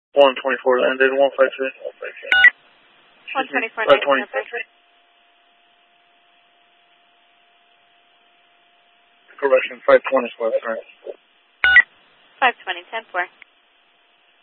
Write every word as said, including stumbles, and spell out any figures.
one twenty-four landed, one five three. one twenty-four, five twenty. Correction, five twenty, sorry. five twenty, ten four.